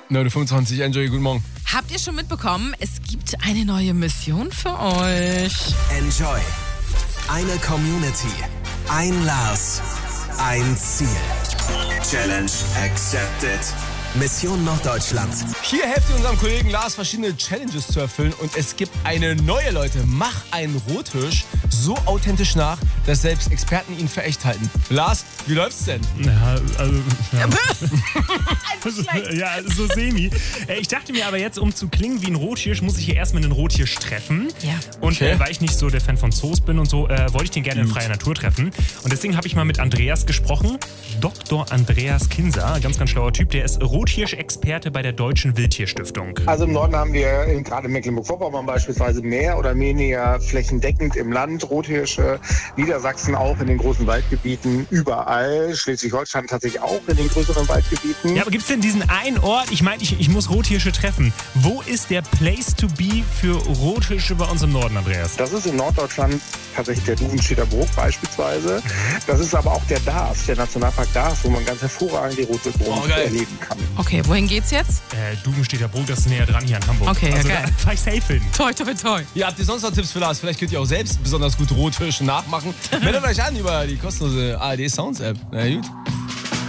9:25 Uhr, enjoy, guten Morgen. Habt ihr schon mitbekommen, es gibt eine neue Mission für euch. Enjoy. Eine Community. Ein Lars. Ein Ziel. Challenge accepted. Mission Norddeutschland. Hier helft ihr unserem Kollegen Lars, verschiedene Challenges zu erfüllen. Und es gibt eine neue, Leute. Mach einen Rothirsch so authentisch nach, dass selbst Experten ihn für echt halten. Lars, wie läuft's denn? Ja, also... Schlecht. Ja, so semi. Ich dachte mir aber jetzt, um zu klingen wie ein Rothirsch, muss ich hier erstmal einen Rothirsch treffen. Ja. Und Okay. weil ich nicht so der Fan von Zoos bin und so, wollte ich den gerne in freier Natur treffen. Und deswegen habe ich mal mit Andreas gesprochen. Dr. Andreas Kinser, ganz, ganz schlauer Typ. Der ist Rothirsch-Experte bei der Deutschen Wildtierstiftung. Also im Norden haben wir gerade in Mecklenburg-Vorpommern beispielsweise mehr oder weniger flächendeckend im Land Rothirsche, Niedersachsen auch in den großen Waldgebieten, überall, Schleswig-Holstein tatsächlich auch in den größeren Waldgebieten. Ja, aber gibt es denn diesen einen Ort, ich meine, ich muss Rothirsche treffen. Wo ist der Place to be für Rothirsche bei uns im Norden, Andreas? Das ist in Norddeutschland tatsächlich der Duvenstedter Burg beispielsweise. Das ist aber auch der Dars, der Nationalpark Dars, wo man ganz hervorragend die Rotwildbrunnen geil. erleben kann. Okay, wohin geht's jetzt? Duvenstedter Burg, das ist näher dran hier in Hamburg. Okay, ja, also geil. da fahr ich safe hin. Toi, toi, toi. Ja, habt ihr sonst noch Tipps für Lars? Vielleicht könnt ihr auch selbst besonders gut Rothirsche nachmachen. Meldet euch an über die kostenlose ARD Sounds App. Na gut.